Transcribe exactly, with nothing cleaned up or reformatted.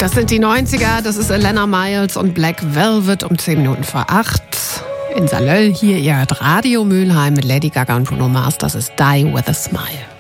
Das sind die neunziger, das ist Elena Miles und Black Velvet um zehn Minuten vor acht. In Salöll hier, ihr hört Radio Mülheim mit Lady Gaga und Bruno Mars, das ist Die With A Smile.